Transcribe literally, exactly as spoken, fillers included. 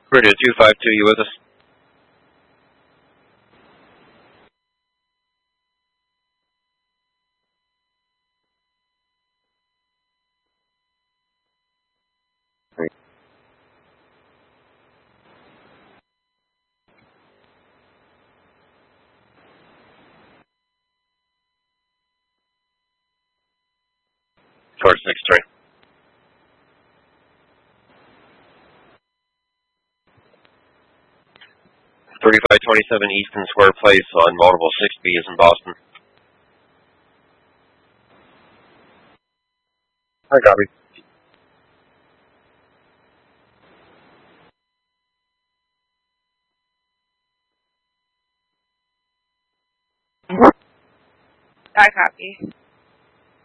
Radio two five two, you with us? four six three. thirty-five twenty-seven Easton Square Place on multiple six B is in Boston. I copy. I copy.